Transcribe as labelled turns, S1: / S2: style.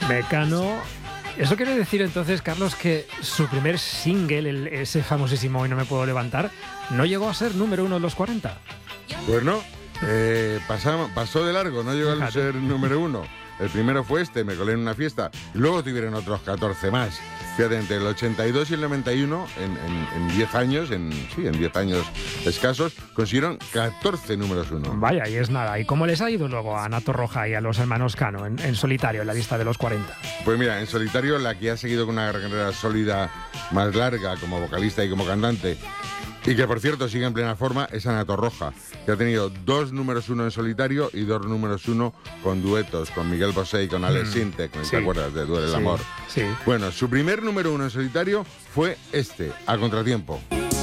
S1: Mecano. ¿Eso quiere decir entonces, Carlos, que su primer single, ese famosísimo Hoy no me puedo levantar, no llegó a ser número 1 en los 40?
S2: Pues no, pasó de largo, no llegó a ser número 1. El primero fue Me colé en una fiesta. Luego tuvieron otros 14 más. Fíjate, entre el 82 y el 91, en 10 años, en 10 años escasos, consiguieron 14 números 1.
S1: Vaya, y es nada. ¿Y cómo les ha ido luego a Ana Torroja y a los hermanos Cano en solitario, en la lista de los 40?
S2: Pues mira, en solitario, la que ha seguido con una carrera sólida más larga como vocalista y como cantante, y que por cierto sigue en plena forma, es Ana Torroja, que ha tenido 2 números 1 en solitario y 2 números 1 con duetos, con Miguel Bosé y con Alex Sintek, ¿te acuerdas de Duele el amor?
S1: Sí.
S2: Bueno, su primer número 1 en solitario fue A Contratiempo.